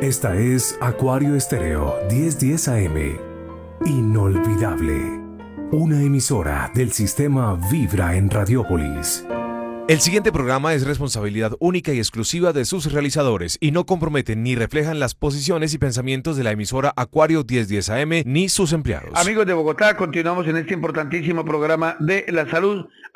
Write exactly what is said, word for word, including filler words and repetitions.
Esta es Acuario Estéreo diez diez A M. Inolvidable. Una emisora del sistema Vibra en Radiópolis. El siguiente programa es responsabilidad única y exclusiva de sus realizadores y no comprometen ni reflejan las posiciones y pensamientos de la emisora Acuario diez diez A M ni sus empleados. Amigos de Bogotá, continuamos en este importantísimo programa de la salud.